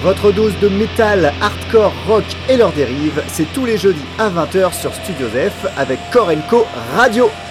Votre dose de métal, hardcore, rock et leurs dérives, c'est tous les jeudis à 20h sur Studio F avec Core & Co Radio.